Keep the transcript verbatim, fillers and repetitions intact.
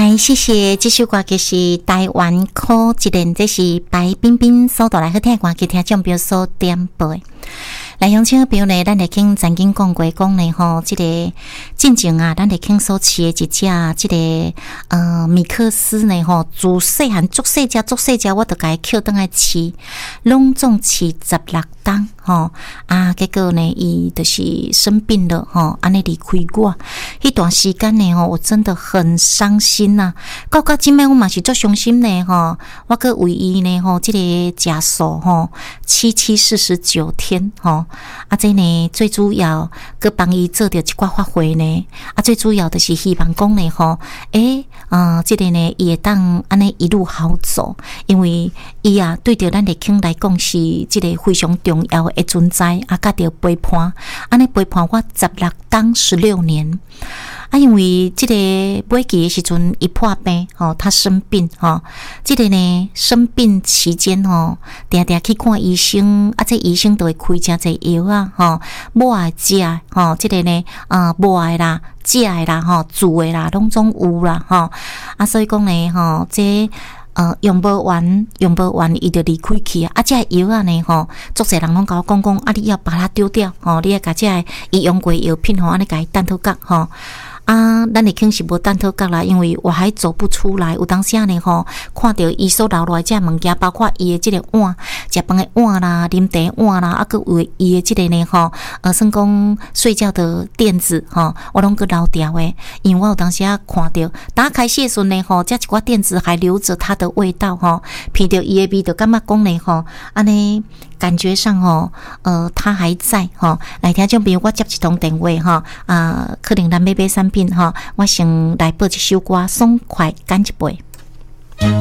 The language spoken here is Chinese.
来，谢谢这首歌，就是台湾可一人，这是白冰冰所带来好听的歌，给听众朋友所点播。来，乡亲朋友呢，咱来听曾经讲过讲呢吼，这个进前啊，咱来听所饲的一只这个呃米克斯呢吼，自细汉足细只足细只，我都甲伊捡倒来饲，拢总饲十六冬吼啊，结果呢，伊就是生病了吼，安尼离开我，迄段时间呢吼，我真的很伤心呐、啊。到到今摆我嘛是足伤心呢吼，我个为伊呢吼，这个家属吼，七七四十九天吼。啊，这呢最主要佮帮伊做着一寡发挥呢，啊，最主要的是希望讲呢吼，诶，呃，这个呢伊会当安尼一路好走，因为伊啊对着咱的兄来讲是这个非常重要的存在，啊，甲着陪伴，安尼陪伴我十六冬十六年。啊，因为这个尾期的时阵，伊破病，吼，他生病，吼，这个呢生病期间，吼，定定去看医生，啊，这医生都会开真侪药啊，吼，抹的食，吼，这个呢，啊，抹的啦，食的啦，吼，煮的啦，拢总有啦，吼，啊，所以讲呢，吼，这呃用不完，用不完，伊就离开去啊，啊，这药啊呢，吼，足侪人拢甲我讲讲，啊，你要把它丢掉，吼，你要甲这伊用过药品，吼，安尼甲伊等讨角，吼。啊，咱的肯是无等讨角啦，因为我还走不出来。有当时呢吼，看到伊所留落来这物件，包括伊的这个碗、食饭的碗啦、啉茶的碗啦，啊，佮有伊的这个呢吼，呃，算讲睡觉的垫子吼，我拢佮留掉的。因为我有当时啊看到打开时阵呢吼，这一寡垫子还留着它的味道吼，闻到伊的味道，感觉讲呢吼，安尼。感觉上吼，呃，他还在吼。来听众朋友，我接一通电话吼，啊，可能咱要买产品吼，我先来播一首歌，爽快干一杯。